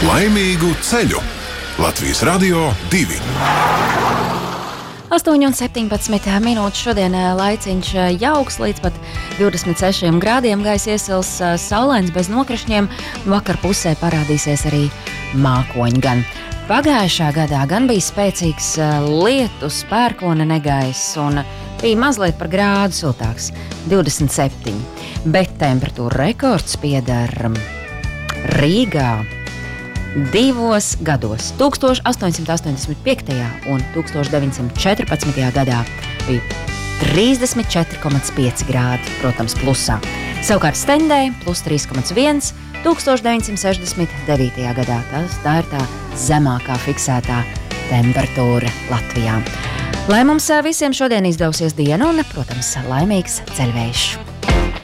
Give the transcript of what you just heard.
Laimīgu ceļu! Latvijas Radio 2. 8,17 minūtes šodien laiciņš jauks līdz pat 26 grādiem. Gaisa iesils saulains bez nokrišņiem. Vakar pusē parādīsies arī mākoņi gan. Pagājušā gadā gan bija spēcīgs lietus, pērkona negaiss un bija mazliet par grādu siltāks - 27. Bet temperatūra rekords pieder Rīgā divos gados. 1885. un 1914. gadā bija 34,5 grādi, protams, plusā. Savukārt Stendē plus 3,1 1969. gadā. Tā ir tā zemākā fiksētā temperatūra Latvijā. Lai mums visiem šodien izdevsies diena un, protams, laimīgs ceļvējš!